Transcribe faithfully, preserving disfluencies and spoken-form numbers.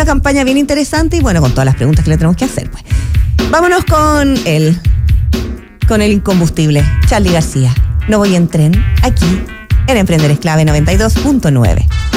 campaña bien interesante y bueno, con todas las preguntas que le tenemos que hacer, pues. Vámonos con él, con el incombustible, Charly García. No voy en tren, aquí, en Emprender es Clave noventa y dos punto nueve.